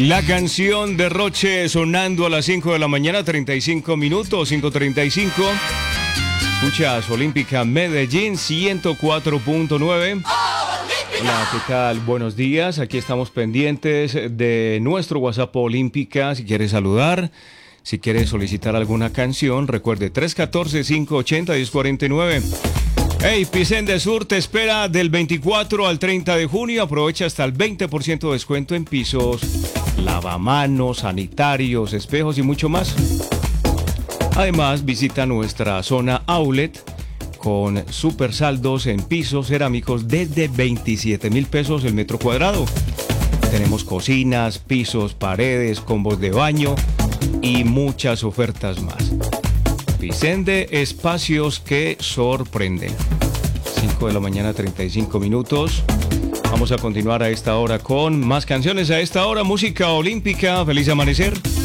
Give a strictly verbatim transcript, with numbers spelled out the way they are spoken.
La canción de Roche sonando a las cinco de la mañana, treinta y cinco minutos, cinco treinta y cinco. Escuchas Olímpica Medellín ciento cuatro punto nueve. Hola, ¿qué tal? Buenos días. Aquí estamos pendientes de nuestro WhatsApp Olímpica. Si quieres saludar, si quieres solicitar alguna canción, recuerde tres uno cuatro, cinco ocho cero, uno cero cuatro nueve. Hey, Pisen de Sur te espera del veinticuatro al treinta de junio. Aprovecha hasta el veinte por ciento de descuento en pisos, lavamanos, sanitarios, espejos y mucho más. Además, visita nuestra zona outlet con super saldos en pisos cerámicos desde veintisiete mil pesos el metro cuadrado. Tenemos cocinas, pisos, paredes, combos de baño y muchas ofertas más. Vicende, espacios que sorprenden. cinco de la mañana, treinta y cinco minutos. Vamos a continuar a esta hora con más canciones. A esta hora, música olímpica. Feliz amanecer.